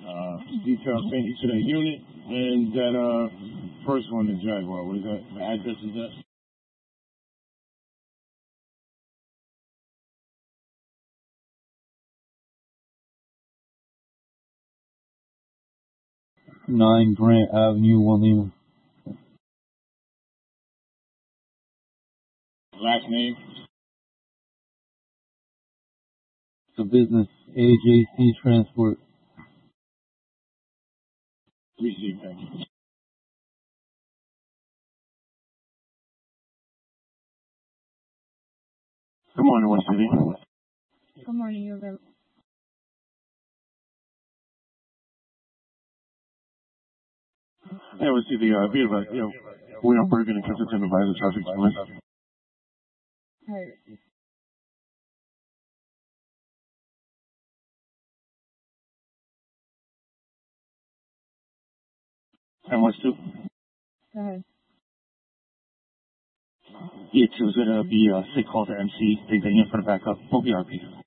Details sent each of that unit, and that first one, the Jaguar. What is that? The address is that? Nine Grant Avenue, One Lima. Last name? The business, AJC Transport. Received, thank you. Good morning, West City. Good morning, you're available. Yeah, we see the we are Bergen and Kensington Advisor Traffic Police. Alright. And what's two? Go ahead. Yeah, two is going to be a sick call to MC. Take the in for the backup. We'll be RP.